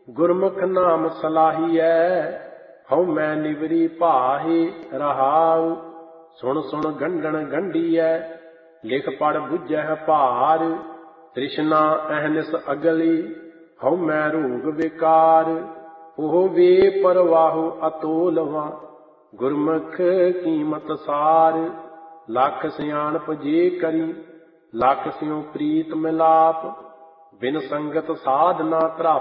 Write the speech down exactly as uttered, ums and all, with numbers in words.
ਗੁਰਮੁਖ ਨਾਮ ਸਲਾਹੀਐ, ਹਉ ਮੈਂ ਨਿਵਰੀ ਭਾਹੇ ਰਹਾਉ। ਸੁਣ ਸੁਣ ਗੰਢਣ ਗੰਢੀਐ, ਲਿਖ ਪੜ ਬੁਝਹਿ ਭਾਰ। ਤ੍ਰਿਸ਼ਨਾ ਅਹਨਿਸ ਅਗਲੀ, ਹਉ ਮੈਂ ਰੋਗ ਵਿਕਾਰ। ਉਹ ਵੇ ਪਰਵਾਹੁ ਅਤੋਲਵਾ, ਗੁਰਮੁਖ ਕੀਮਤ ਸਾਰ। ਲੱਖ ਸਿਆਣਪ ਜੇ ਕਰੀ, ਲੱਖ ਸਿਉ ਪ੍ਰੀਤ ਮਿਲਾਪ। ਬਿਨ ਸੰਗਤ ਸਾਧ ਨਾ ਧਰਾਪ,